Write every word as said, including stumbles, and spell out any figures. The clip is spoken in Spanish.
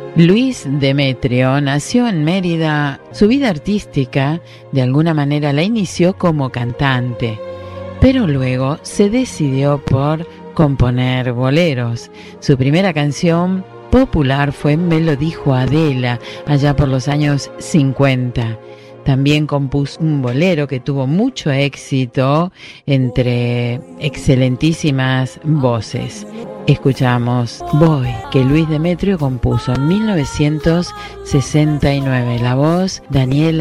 Luis Demetrio nació en Mérida. Su vida artística de alguna manera la inició como cantante, pero luego se decidió por componer boleros. Su primera canción popular fue Me lo dijo Adela, allá por los años cincuenta. También compuso un bolero que tuvo mucho éxito entre excelentísimas voces. Escuchamos Voy, que Luis Demetrio compuso en mil novecientos sesenta y nueve. La voz, Daniela